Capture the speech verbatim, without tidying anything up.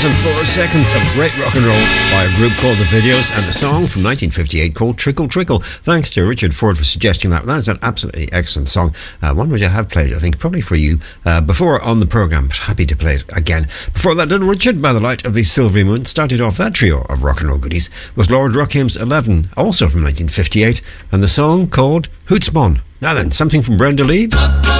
hours and four seconds of great rock and roll by a group called The Videos, and the song from nineteen fifty-eight called Trickle Trickle. Thanks to Richard Ford for suggesting that. That is an absolutely excellent song. Uh, one which I have played, I think, probably for you uh, before on the programme, but happy to play it again. Before that, Little Richard, By the Light of the Silvery Moon, started off that trio of rock and roll goodies with Lord Ruckham's eleven, also from nineteen fifty-eight, and the song called Hoots Mon. Now then, something from Brenda Lee.